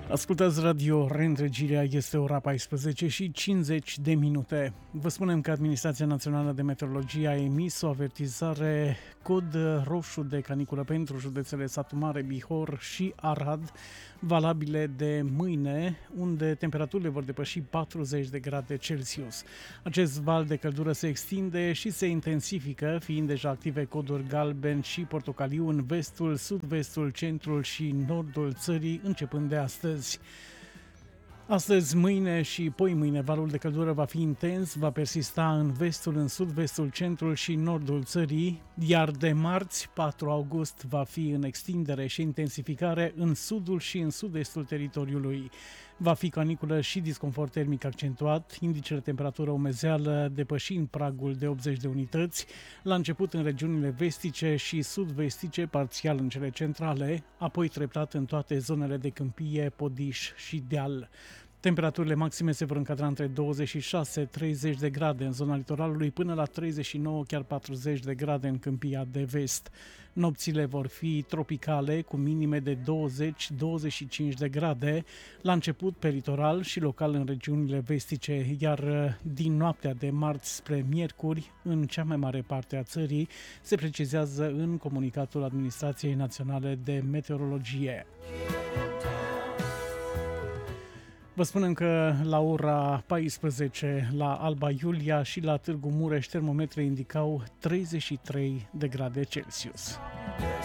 Ascultați Radio Reîntregirea, este ora 14 și 50 de minute. Vă spunem că Administrația Națională de Meteorologie a emis o avertizare cod roșu de caniculă pentru județele Satu Mare, Bihor și Arad, valabile de mâine, unde temperaturile vor depăși 40 de grade Celsius. Acest val de căldură se extinde și se intensifică, fiind deja active coduri galben și portocaliu în vestul, sud-vestul, centrul și nordul țării, începând de astăzi. Astăzi, mâine și poimâine, valul de căldură va fi intens, va persista în vestul, în sud-vestul, centrul și nordul țării, iar de marți, 4 august, va fi în extindere și intensificare în sudul și în sud-estul teritoriului. Va fi caniculă și disconfort termic accentuat, indicele temperatură umezeală depășind pragul de 80 de unități, la început în regiunile vestice și sud-vestice, parțial în cele centrale, apoi treptat în toate zonele de câmpie, podiș și deal. Temperaturile maxime se vor încadra între 26-30 de grade în zona litoralului până la 39, chiar 40 de grade în câmpia de vest. Nopțile vor fi tropicale cu minime de 20-25 de grade, la început pe litoral și local în regiunile vestice, iar din noaptea de marți spre miercuri, în cea mai mare parte a țării, se precizează în comunicatul Administrației Naționale de Meteorologie. Vă spunem că la ora 14 la Alba Iulia și la Târgu Mureș termometre indicau 33 de grade Celsius.